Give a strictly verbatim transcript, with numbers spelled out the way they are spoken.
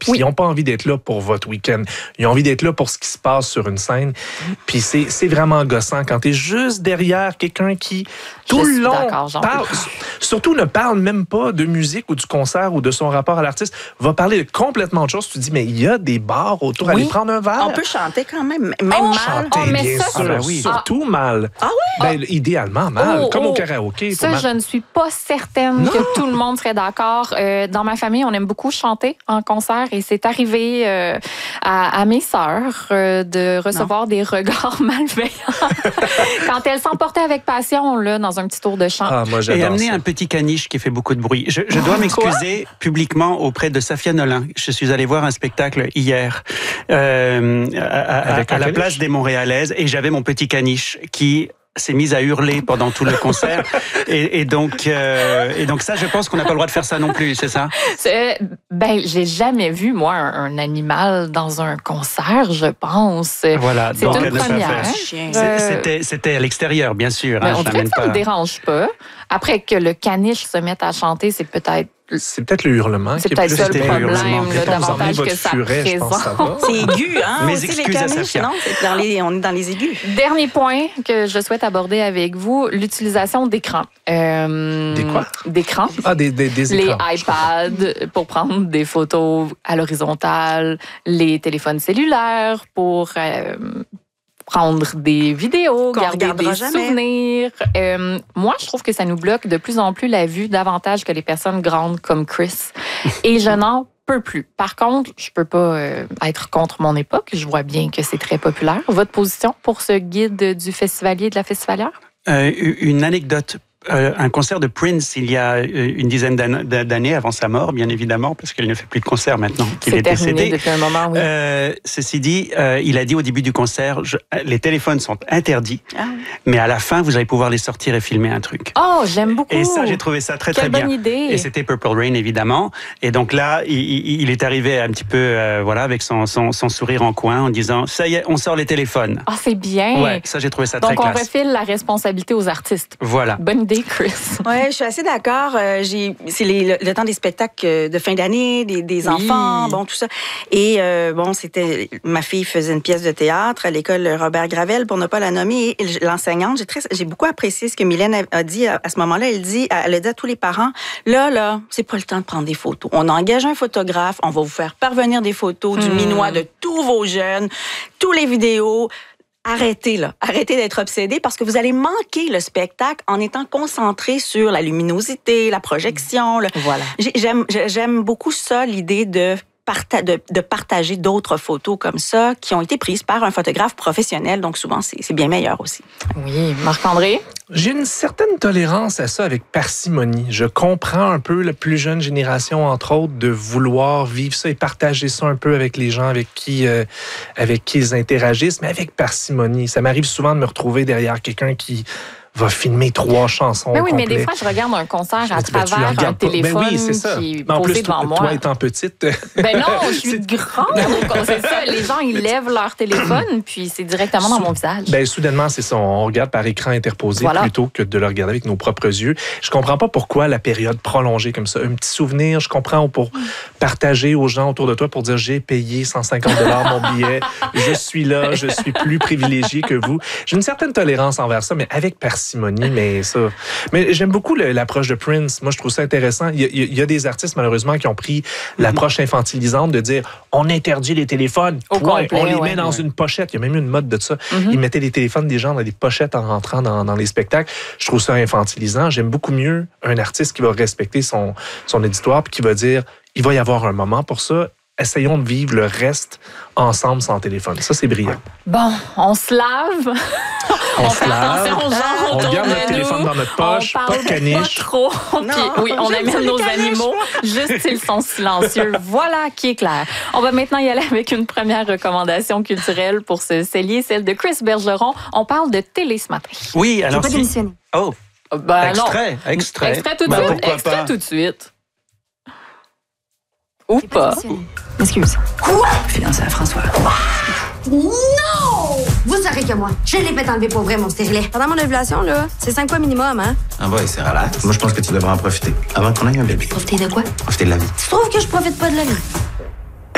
Oui. Ils n'ont pas envie d'être là pour votre week-end. Ils ont envie d'être là pour ce qui se passe sur une scène. Puis c'est, c'est vraiment gossant quand tu es juste derrière quelqu'un qui, tout Je le long, parle, surtout ne parle même pas de musique ou du concert ou de son rapport à l'artiste, va parler de complètement autre chose. Tu te dis, mais il y a des bars autour, oui. Aller prendre un verre. On peut chanter quand même, même oh, mal. Chanter, oh, mais bien ça, sûr, ah, oui. Surtout ah. mal. Ah oui? Ben, oh. Idéalement mal, oh, comme oh. au karaoké. Ça, mal... je ne suis pas certaine non. que tout le monde serait d'accord. Euh, dans ma famille, on aime beaucoup chanter en concert et c'est arrivé euh, à, à mes sœurs euh, de recevoir non. des regards malveillants quand elles s'emportaient avec passion là, dans un petit tour de chant. Ah, moi, et amener ça. un petit caniche qui fait beaucoup de bruit. Je, je dois m'excuser publiquement auprès de Safia Nolin. Je suis allé voir un spectacle hier euh, à, à, à la place des Montréalaises et j'avais mon petit caniche qui s'est mise à hurler pendant tout le concert et, et donc euh, et donc ça je pense qu'on n'a pas le droit de faire ça non plus, c'est ça? C'est, ben j'ai jamais vu moi un, un animal dans un concert, je pense. Voilà, c'est donc une première. Euh... C'était c'était à l'extérieur bien sûr. Ben, hein, on dirait que ça pas... me dérange pas. Après que le caniche se mette à chanter, c'est peut-être C'est peut-être le hurlement c'est qui peut-être est ça plus le problème, là, davantage que ça furet, présente. C'est aigu, hein? Mes aussi, excuses les caniches, à Safia. non? C'est dans les, on est dans les aigus. Dernier point que je souhaite aborder avec vous, l'utilisation d'écrans. Euh, des quoi? D'écrans. Ah, des, des, des les écrans. Les iPads pour prendre des photos à l'horizontale, les téléphones cellulaires pour... Euh, prendre des vidéos, qu'on garder des jamais. souvenirs. Euh, moi, je trouve que ça nous bloque de plus en plus la vue davantage que les personnes grandes comme Chris. Et je n'en peux plus. Par contre, je peux pas euh, être contre mon époque. Je vois bien que c'est très populaire. Votre position pour ce guide du festivalier et de la festivalière? Euh, une anecdote. Euh, un concert de Prince il y a une dizaine d'années avant sa mort, bien évidemment, parce qu'il ne fait plus de concerts maintenant qu'il est, est décédé. Depuis un moment, oui. Euh, ceci dit, euh, il a dit au début du concert, je, les téléphones sont interdits, ah. mais à la fin, vous allez pouvoir les sortir et filmer un truc. Oh, j'aime beaucoup. Et ça, j'ai trouvé ça très, Quelle très bonne bien. Idée. Et c'était Purple Rain, évidemment. Et donc là, il, il est arrivé un petit peu, euh, voilà, avec son, son, son sourire en coin, en disant, ça y est, on sort les téléphones. Ah, oh, c'est bien. Ouais, ça, j'ai trouvé ça donc, très classe. Donc, on refile la responsabilité aux artistes. Voilà. Bonne idée, Chris. Oui, je suis assez d'accord. Euh, j'ai, c'est les, le, le temps des spectacles de fin d'année, des, des oui. enfants, bon, tout ça. Et euh, bon, c'était... Ma fille faisait une pièce de théâtre à l'école Robert Gravel, pour ne pas la nommer. Et l'enseignante, j'ai, très, j'ai beaucoup apprécié ce que Mylène a, a dit à, à ce moment-là. Elle dit, elle a dit à tous les parents, là, là, c'est pas le temps de prendre des photos. On engage un photographe, on va vous faire parvenir des photos mmh. du minois de tous vos jeunes, tous les vidéos. Arrêtez, là. Arrêtez d'être obsédés parce que vous allez manquer le spectacle en étant concentré sur la luminosité, la projection. Le... Voilà. J'aime, j'aime beaucoup ça, l'idée de, parta- de, de partager d'autres photos comme ça qui ont été prises par un photographe professionnel. Donc, souvent, c'est, c'est bien meilleur aussi. Oui. Marc-André? J'ai une certaine tolérance à ça avec parcimonie. Je comprends un peu la plus jeune génération, entre autres, de vouloir vivre ça et partager ça un peu avec les gens avec qui, euh, avec qui ils interagissent, mais avec parcimonie. Ça m'arrive souvent de me retrouver derrière quelqu'un qui va filmer trois chansons ben oui, complets. Mais des fois, je regarde un concert à dis, ben, travers un téléphone ben oui, c'est ça. qui est mais en posé plus, devant toi, moi. Toi étant petite... Ben non, je suis grande. C'est ça, les gens, ils lèvent leur téléphone, puis c'est directement dans mon visage. Ben soudainement, c'est ça. On regarde par écran interposé voilà. plutôt que de le regarder avec nos propres yeux. Je comprends pas pourquoi la période prolongée comme ça. Un petit souvenir, je comprends pour partager aux gens autour de toi, pour dire j'ai payé cent cinquante dollars mon billet, je suis là, je suis plus privilégié que vous. J'ai une certaine tolérance envers ça, mais avec parcimonie, mais ça. Mais j'aime beaucoup le, l'approche de Prince. Moi, je trouve ça intéressant. Il y, a, il y a des artistes, malheureusement, qui ont pris l'approche infantilisante de dire on interdit les téléphones, Au point, complet, on les ouais, met dans ouais. une pochette. Il y a même eu une mode de ça. Mm-hmm. Ils mettaient les téléphones des gens dans des pochettes en rentrant dans, dans les spectacles. Je trouve ça infantilisant. J'aime beaucoup mieux un artiste qui va respecter son, son éditoire puis qui va dire il va y avoir un moment pour ça. Essayons de vivre le reste ensemble sans téléphone. Ça, c'est brillant. Bon, on se lave. On, on se lave. On, on garde notre téléphone dans notre poche. On pas de caniche. Pas trop. Puis, oui, on amène nos animaux juste s'ils sont silencieux. Voilà qui est clair. On va maintenant y aller avec une première recommandation culturelle pour ce cellier, celle de Chris Bergeron. On parle de télé ce matin. Oui, alors si... démissionner. Oh, ben, extrait, non. extrait. Extrait tout de ben, suite. Extrait pas? tout de suite. Ou pas. Excuse. Quoi? Fiancé à François. Non! Vous saurez que moi, je l'ai fait enlever pour vrai, mon stérilet. Pendant mon ovulation, là, c'est cinq fois minimum, hein? Ah ouais, c'est relax. Moi, je pense que tu devrais en profiter. Avant qu'on ait un bébé. Profiter de quoi? Profiter de la vie. Tu trouves que je profite pas de la vie?